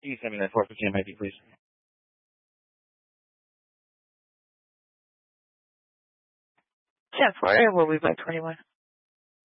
Can you send me that 450 ID, please? Yeah, for it will be by 21.